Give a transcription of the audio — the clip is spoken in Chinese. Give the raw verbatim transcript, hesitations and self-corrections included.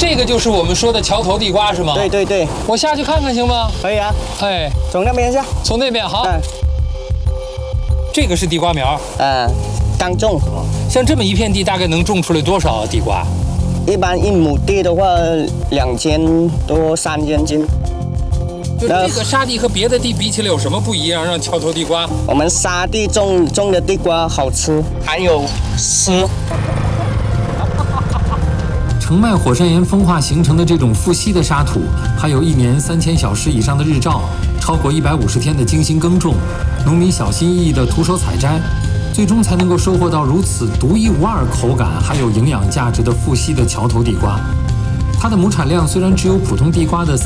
这个就是我们说的桥头地瓜是吗？ 对对对， 我下去看看行吗？ 可以啊。 哎， 从那边下。 从那边好。 嗯。 这个是地瓜苗。 嗯，刚种。 像这么一片地，大概能种出来多少地瓜？ 一般一亩地的话，两千多三千斤。 就这个沙地和别的地比起来有什么不一样？让桥头地瓜， 我们沙地种种的地瓜好吃，还有湿。 澄迈火山岩风化形成的这种富硒的沙土，还有一年三千小时以上的日照，超过一百五十天的精心耕种，农民小心翼翼的徒手采摘，最终才能够收获到如此独一无二口感还有营养价值的富硒的桥头地瓜。它的亩产量虽然只有普通地瓜的